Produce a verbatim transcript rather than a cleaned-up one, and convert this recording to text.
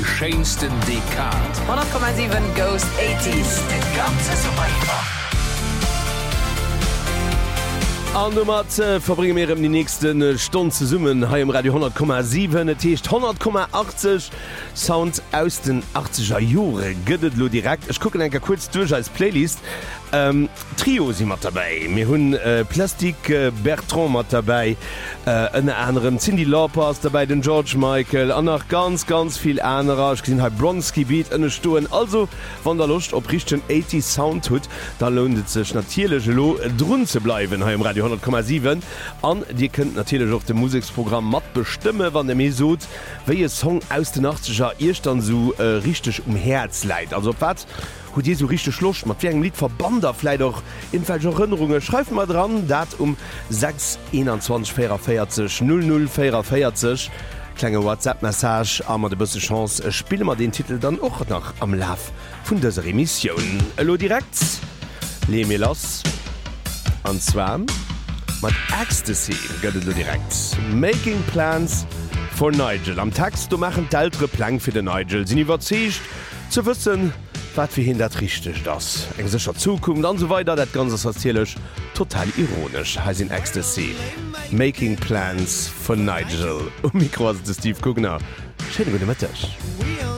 schönsten Dekad. hundert Komma sieben Ghost achtziger. Der ganze Sommer. An mat äh, verbringen mir die nächsten äh, Stunden zu summen ha im Radio hundert Komma sieben Techt hundert Komma achtzig Sound aus den achtziger Jahre gëtt lo direkt. Ich gucke enker kurz durch als Playlist. Ähm, Trio si mat dabei. Mir hunn äh, Plastik äh, Bertrand mat dabei, äh, en anderem Cindy Lauper dabei, den George Michael, an nach ganz ganz viel anderer. Ich gesinn ha Bronski Beat ënne Stuen. Also wann der Lust op richchten achtzig Sound hut, da lohnt sech natierlege lo drun ze bleiben ha im Radio hundert Komma sieben an Dir könnt natürlich auch dem Musiksprogramm mat bestimmen, wann der Mesot wie ihr Song aus den achtziger ihr dann so äh, richtig um Herz leid. Also wat wo dir so richtig Schluss mat wie Lied verbander vielleicht auch in falsche Erinnerungen schreibt mal dran dat um sechs einundzwanzig vierundvierzig null null vierundvierzig kleine WhatsApp-Message aber de beste Chance spiele mal den Titel dann auch noch am Lauf von dieser Emission. Hallo direkt le mir los und zwar mat Ecstasy gëtt du direkt. Making Plans for Nigel. Am Text du machen d'altre Plan fir den Nigel. Sin iwwerzecht zu wissen, wat wie hin dat richtig das. Eng secher Zukunft an so weiter, dat ganz erzählech total ironisch heißt in Ecstasy. Making Plans for Nigel. Um Mikro Steve Kugner. Schöne gute Mittag.